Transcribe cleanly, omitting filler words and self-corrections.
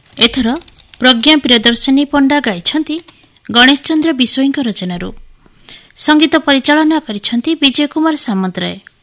ଏଥର ପ୍ରଜ୍ଞା ପ୍ରିୟଦର୍ଶିନୀ ପଣ୍ଡା ଗାଇଛନ୍ତି ଗଣେଶ ଚନ୍ଦ୍ର ବିଶୋଇଙ୍କ ରଚନାରୁ। ସଙ୍ଗୀତ ପରିଚାଳନା କରିଛନ୍ତି ବିଜୟ କୁମାର ସାମନ୍ତରାୟ।